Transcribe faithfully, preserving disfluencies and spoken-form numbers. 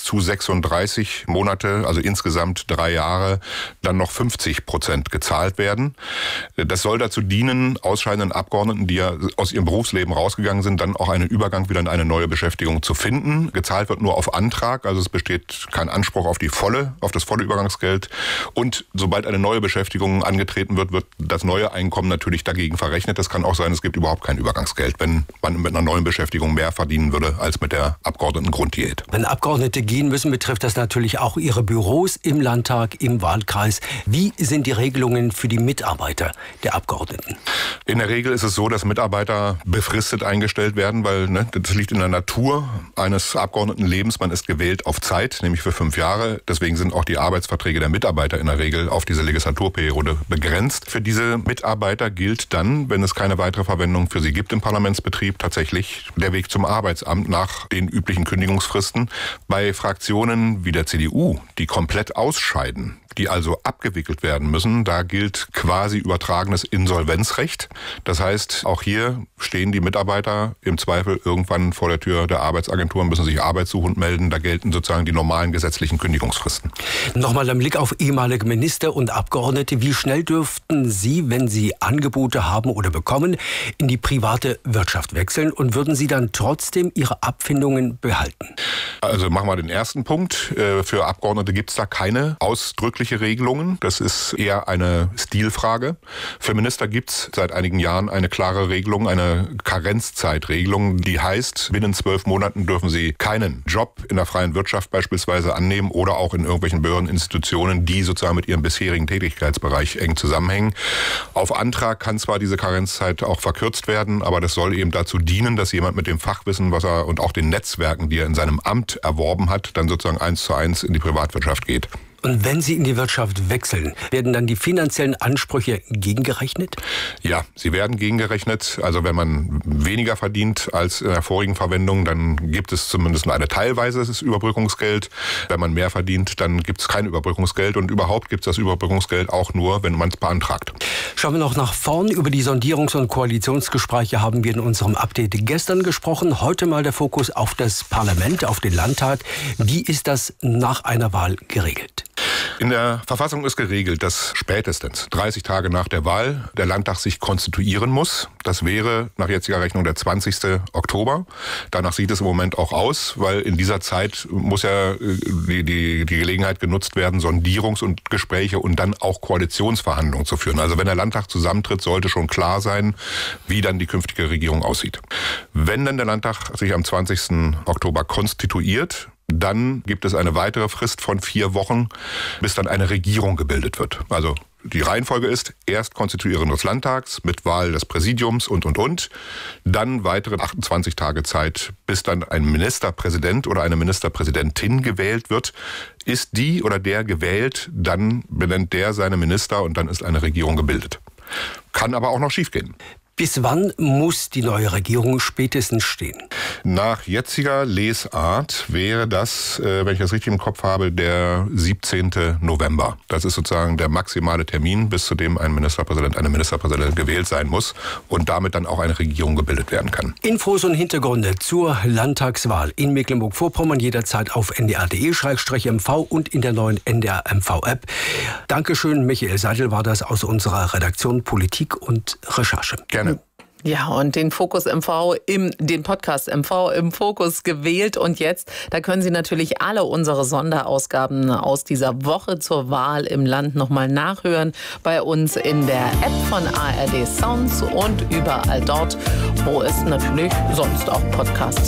zu sechsunddreißig Monate, also insgesamt drei Jahre, dann noch fünfzig Prozent gezahlt werden. Das soll dazu dienen, ausscheidenden Abgeordneten, die ja aus ihrem Berufsleben rausgegangen sind, dann auch einen Übergang wieder in eine neue Beschäftigung zu finden. Gezahlt wird nur auf Antrag, also es besteht kein Anspruch auf die volle, auf das volle Übergangsgeld. Und sobald eine neue Beschäftigung angetreten wird, wird das neue Einkommen natürlich dagegen verrechnet. Das kann auch sein, es gibt überhaupt kein Übergangsgeld, wenn man mit einer neuen Beschäftigung mehr verdienen würde als mit der Abgeordnetengrunddiät. Wenn Abgeordnete gehen müssen, betrifft das natürlich auch ihre Büros im Landtag, im Wahlkreis. Wie sind die Regelungen für die Mitarbeiter der Abgeordneten? In der Regel ist es so, dass Mitarbeiter befristet eingestellt werden, weil ne, das liegt in der Natur eines Abgeordnetenlebens. Man ist gewählt auf Zeit, nämlich für fünf Jahre. Deswegen sind auch die Arbeitsverträge der Mitarbeiter in der Regel auf diese Legislaturperiode begrenzt. Für diese Mitarbeiter gilt dann, wenn es keine weitere Verwendung für sie gibt im Parlamentsbetrieb, tatsächlich der Weg zum Arbeitsamt nach den üblichen Kündigungsfristen. Bei Fraktionen wie der C D U, die komplett ausscheiden, die also abgewickelt werden müssen, da gilt quasi übertragenes Insolvenzrecht. Das heißt, auch hier stehen die Mitarbeiter im Zweifel irgendwann vor der Tür der Arbeitsagentur, müssen sich arbeitssuchend melden. Da gelten sozusagen die normalen gesetzlichen Kündigungsfristen. Nochmal ein Blick auf ehemalige Minister und Abgeordnete. Wie schnell dürften Sie, wenn Sie Angebote haben oder bekommen, in die private Wirtschaft wechseln? Und würden Sie dann trotzdem Ihre Abfindungen behalten? Also machen wir den ersten Punkt. Für Abgeordnete gibt es da keine ausdrückliche Regelungen. Das ist eher eine Stilfrage. Für Minister gibt es seit einigen Jahren eine klare Regelung, eine Karenzzeitregelung, die heißt, binnen zwölf Monaten dürfen sie keinen Job in der freien Wirtschaft beispielsweise annehmen oder auch in irgendwelchen Behördeninstitutionen, die sozusagen mit ihrem bisherigen Tätigkeitsbereich eng zusammenhängen. Auf Antrag kann zwar diese Karenzzeit auch verkürzt werden, aber das soll eben dazu dienen, dass jemand mit dem Fachwissen, was er und auch den Netzwerken, die er in seinem Amt erworben hat, dann sozusagen eins zu eins in die Privatwirtschaft geht. Und wenn Sie in die Wirtschaft wechseln, werden dann die finanziellen Ansprüche gegengerechnet? Ja, sie werden gegengerechnet. Also wenn man weniger verdient als in der vorigen Verwendung, dann gibt es zumindest eine teilweises Überbrückungsgeld. Wenn man mehr verdient, dann gibt es kein Überbrückungsgeld. Und überhaupt gibt es das Überbrückungsgeld auch nur, wenn man es beantragt. Schauen wir noch nach vorn. Über die Sondierungs- und Koalitionsgespräche haben wir in unserem Update gestern gesprochen. Heute mal der Fokus auf das Parlament, auf den Landtag. Wie ist das nach einer Wahl geregelt? In der Verfassung ist geregelt, dass spätestens dreißig Tage nach der Wahl der Landtag sich konstituieren muss. Das wäre nach jetziger Rechnung der zwanzigsten Oktober. Danach sieht es im Moment auch aus, weil in dieser Zeit muss ja die, die, die Gelegenheit genutzt werden, Sondierungs- und Gespräche und dann auch Koalitionsverhandlungen zu führen. Also wenn der Landtag zusammentritt, sollte schon klar sein, wie dann die künftige Regierung aussieht. Wenn dann der Landtag sich am zwanzigsten Oktober konstituiert, dann gibt es eine weitere Frist von vier Wochen, bis dann eine Regierung gebildet wird. Also die Reihenfolge ist erst Konstituierung des Landtags mit Wahl des Präsidiums und, und, und. Dann weitere achtundzwanzig Tage Zeit, bis dann ein Ministerpräsident oder eine Ministerpräsidentin gewählt wird. Ist die oder der gewählt, dann benennt der seine Minister und dann ist eine Regierung gebildet. Kann aber auch noch schiefgehen. Bis wann muss die neue Regierung spätestens stehen? Nach jetziger Lesart wäre das, wenn ich das richtig im Kopf habe, der siebzehnten November. Das ist sozusagen der maximale Termin, bis zu dem ein Ministerpräsident, eine Ministerpräsidentin gewählt sein muss und damit dann auch eine Regierung gebildet werden kann. Infos und Hintergründe zur Landtagswahl in Mecklenburg-Vorpommern jederzeit auf n d r punkt d e m v und in der neuen N D R M V-App. Dankeschön, Michael Seidel war das aus unserer Redaktion Politik und Recherche. Gerne. Ja, und den Fokus M V, im, den Podcast M V im Fokus gewählt. Und jetzt, da können Sie natürlich alle unsere Sonderausgaben aus dieser Woche zur Wahl im Land nochmal nachhören. Bei uns in der App von A R D Sounds und überall dort, wo es natürlich sonst auch Podcasts